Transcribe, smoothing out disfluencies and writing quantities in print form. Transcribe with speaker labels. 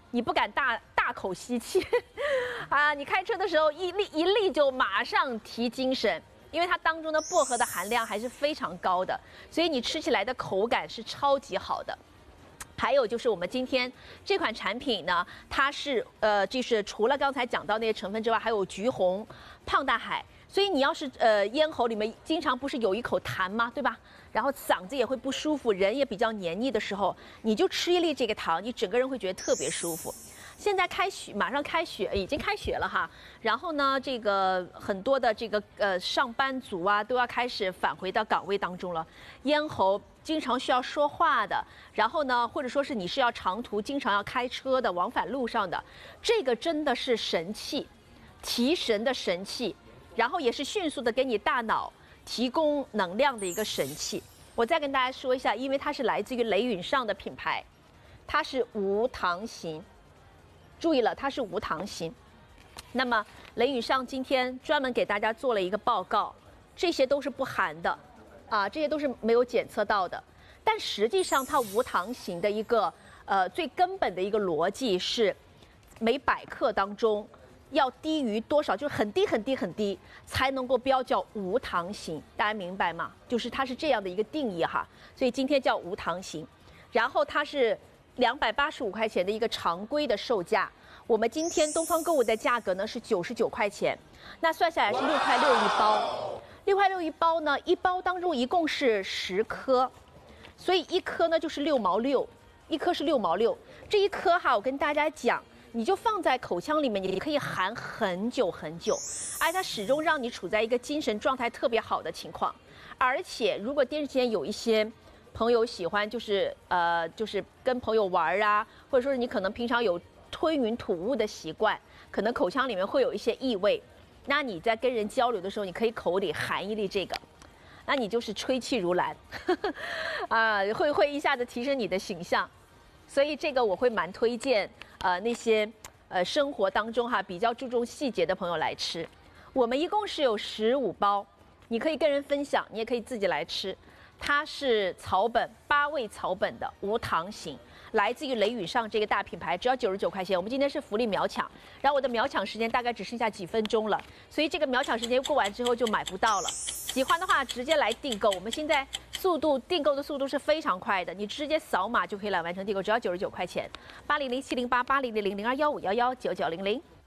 Speaker 1: 你不敢大口吸气啊！你开车的时候一粒就马上提精神，因为它当中的薄荷的含量还是非常高的，所以你吃起来的口感是超级好的。还有就是我们今天这款产品呢，它是就是除了刚才讲到那些成分之外，还有橘红、胖大海。所以你要是咽喉里面经常不是有一口痰吗，对吧？然后嗓子也会不舒服，人也比较黏腻的时候，你就吃一粒这个糖，你整个人会觉得特别舒服。现在马上开学，已经开学了哈。然后呢，这个很多的这个上班族啊，都要开始返回到岗位当中了。咽喉经常需要说话的，然后呢，或者说是你是要长途经常要开车的，往返路上的，这个真的是神器，提神的神器。然后也是迅速的给你大脑提供能量的一个神器。我再跟大家说一下，因为它是来自于雷允上的品牌，它是无糖型。注意了，它是无糖型。那么雷允上今天专门给大家做了一个报告，这些都是不含的，啊，这些都是没有检测到的。但实际上它无糖型的一个最根本的一个逻辑是，每100克当中要低于多少，就是很低很低很低，才能够标叫无糖型，大家明白吗？就是它是这样的一个定义哈，所以今天叫无糖型。然后它是285块钱的一个常规的售价，我们今天东方购物的价格呢是99块钱，那算下来是6.6块一包。6.6块一包呢，一包当中一共是10颗，所以一颗呢就是6毛6，一颗是6毛6。这一颗哈，我跟大家讲。你就放在口腔里面，你可以含很久很久，而它始终让你处在一个精神状态特别好的情况。而且，如果电视前有一些朋友喜欢，就是跟朋友玩啊，或者说是你可能平常有吞云吐雾的习惯，可能口腔里面会有一些异味，那你在跟人交流的时候，你可以口里含一粒这个，那你就是吹气如兰，啊，会一下子提升你的形象。所以这个我会蛮推荐那些生活当中哈比较注重细节的朋友来吃。我们一共是有15包，你可以跟人分享，你也可以自己来吃。它是草本8味草本的无糖型，来自于雷允上这个大品牌，只要99块钱。我们今天是福利秒抢，然后我的秒抢时间大概只剩下几分钟了，所以这个秒抢时间过完之后就买不到了。喜欢的话直接来订购，我们现在订购的速度是非常快的，你直接扫码就可以来完成订购，只要99块钱。800-708-8000-0215119900。